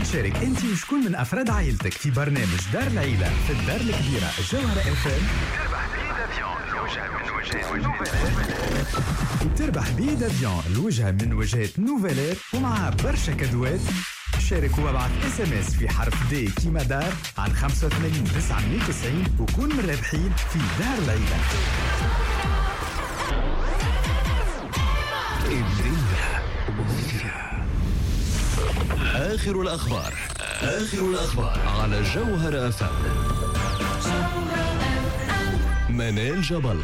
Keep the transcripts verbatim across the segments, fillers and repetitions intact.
تشارك انت وشكون من افراد عائلتك في برنامج دار العيلة في الدار الكبيرة الجوهرة اف ام، تربح بي دافيون لوجهة من وجهات نوفيلات ومعها برشا كادوات. شارك وابعث اس ام اس في حرف دي كيما دار على خمسة وثمانين تسعمية وتسعين وكون من الرابحين في دار العيلة. آخر الأخبار آخر الأخبار على جوهرة أف أم. منال جبل.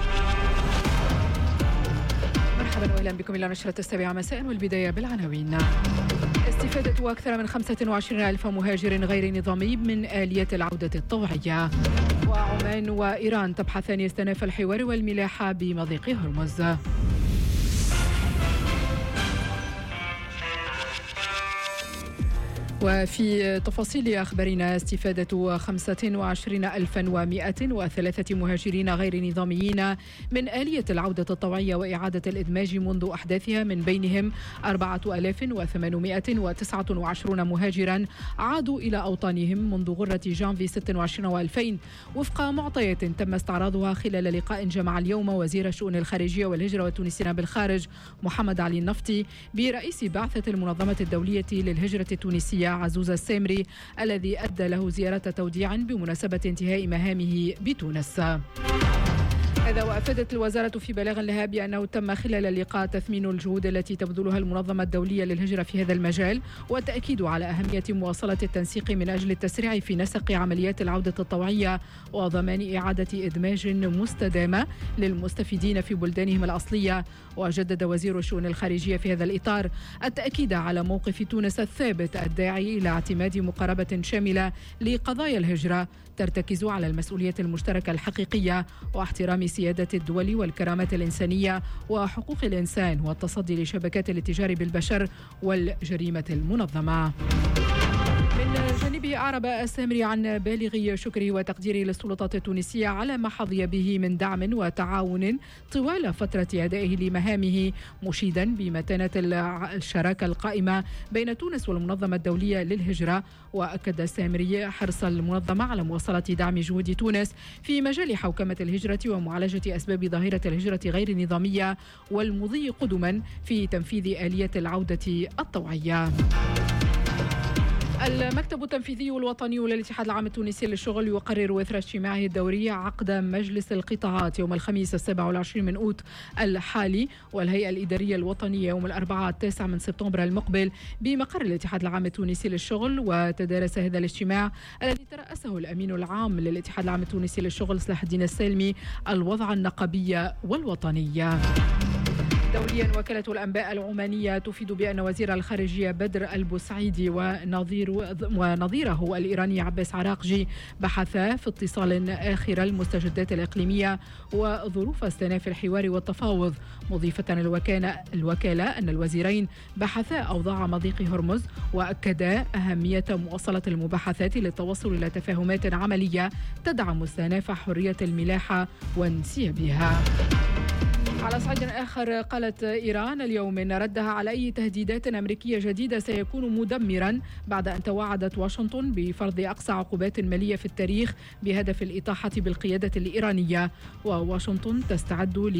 مرحبا واهلا بكم الى نشرة السابعة مساء، والبداية بالعناوين. استفادة أكثر من خمسة وعشرين ألف مهاجر غير نظامي من آلية العودة الطوعية. وعمان وإيران تبحثان استئناف الحوار والملاحة بمضيق هرمز. وفي تفاصيل أخبارنا، استفادة خمسة وعشرين ألفا ومائة وثلاثة مهاجرين غير نظاميين من آلية العودة الطوعية وإعادة الإدماج منذ أحداثها، من بينهم أربعة آلاف وثمانمائة وتسعة وعشرين مهاجرا عادوا إلى أوطانهم منذ غرة جانفي ستة وعشرين وألفين، وفق معطيات تم استعراضها خلال لقاء جمع اليوم وزير الشؤون الخارجية والهجرة والتونسيين بالخارج محمد علي النفطي برئيس بعثة المنظمة الدولية للهجرة التونسية عزوز السامري، الذي أدى له زيارة توديع بمناسبة انتهاء مهامه بتونس. هذا وأفادت الوزارة في بلاغ لها بأنه تم خلال اللقاء تثمين الجهود التي تبذلها المنظمة الدولية للهجرة في هذا المجال، والتأكيد على أهمية مواصلة التنسيق من أجل التسريع في نسق عمليات العودة الطوعية وضمان إعادة إدماج مستدامة للمستفيدين في بلدانهم الأصلية. وجدد وزير الشؤون الخارجية في هذا الإطار التأكيد على موقف تونس الثابت الداعي إلى اعتماد مقاربة شاملة لقضايا الهجرة ترتكز على المسؤولية المشتركة الحقيقية واحترام سيادة الدول والكرامات الإنسانية وحقوق الإنسان والتصدي لشبكات الاتجار بالبشر والجريمة المنظمة. من جانبه أعرب السامري عن بالغ شكره وتقديره للسلطات التونسية على ما حظي به من دعم وتعاون طوال فترة أدائه لمهامه، مشيدا بمتانة الشراكة القائمة بين تونس والمنظمة الدولية للهجرة. وأكد السامري حرص المنظمة على مواصلة دعم جهود تونس في مجال حوكمة الهجرة ومعالجة أسباب ظاهرة الهجرة غير النظامية والمضي قدما في تنفيذ آلية العودة الطوعية. المكتب التنفيذي الوطني للاتحاد العام التونسي للشغل يقرر إثر اجتماعه الدوري عقد مجلس القطاعات يوم الخميس السابع والعشرين من أوت الحالي، والهيئة الإدارية الوطنية يوم الأربعاء التاسع من سبتمبر المقبل بمقر الاتحاد العام التونسي للشغل. وتدارس هذا الاجتماع الذي ترأسه الأمين العام للاتحاد العام التونسي للشغل صلاح الدين السالمي الوضع النقابي والوطني. دوليا، وكالة الأنباء العمانية تفيد بأن وزير الخارجية بدر البوسعيدي ونظير ونظيره الإيراني عباس عراقجي بحثا في اتصال آخر المستجدات الإقليمية وظروف استئناف الحوار والتفاوض، مضيفة الوكالة, الوكالة أن الوزيرين بحثا أوضاع مضيق هرمز وأكدا أهمية مواصلة المباحثات للتوصل إلى تفاهمات عملية تدعم استئناف حرية الملاحة وانسيابها. على صعيد آخر، قالت إيران اليوم إن ردها على أي تهديدات أمريكية جديدة سيكون مدمرا، بعد أن توعدت واشنطن بفرض أقصى عقوبات مالية في التاريخ بهدف الإطاحة بالقيادة الإيرانية. وواشنطن تستعد